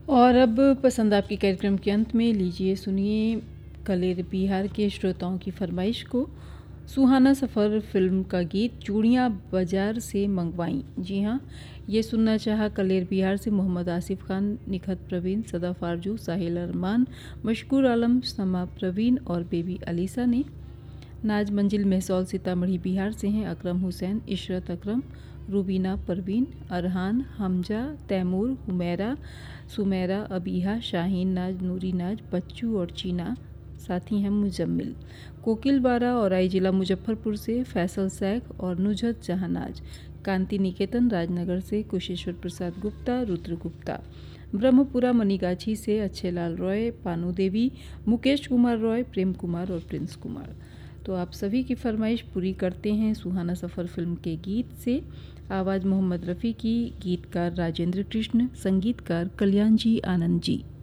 और अब पसंद आपके कार्यक्रम के अंत में लीजिए सुनिए कलेर बिहार के श्रोताओं की फरमाइश को सुहाना सफ़र फिल्म का गीत चूड़ियाँ बाजार से मंगवाई। जी हाँ, ये सुनना चाहा कलेर बिहार से मोहम्मद आसिफ खान, निखत प्रवीण, सदाफ आरजू, साहिल अरमान, मशकूर आलम, समा प्रवीण और बेबी अलीसा ने। नाज मंजिल महसौल सीतामढ़ी बिहार से हैं अकरम हुसैन, इशरत अकरम, रूबीना परवीन, अरहान, हमजा, तैमूर, हुमैरा, सुमैरा, अबीहा, शाहीन नाज, नूरी नाज, बच्चू और चीना। साथी हैं मुजम्मिल। कोकिल बारा और आई जिला मुजफ्फरपुर से फैसल सैग और नुजहत जहानाज। कांति निकेतन राजनगर से कुशेश्वर प्रसाद गुप्ता, रुद्र गुप्ता। ब्रह्मपुरा मनीगाछी से अच्छे लाल रॉय, पानू देवी, मुकेश कुमार रॉय, प्रेम कुमार और प्रिंस कुमार। तो आप सभी की फरमाइश पूरी करते हैं सुहाना सफ़र फिल्म के गीत से। आवाज़ मोहम्मद रफ़ी की, गीतकार राजेंद्र कृष्ण, संगीतकार कल्याण जी आनंद जी।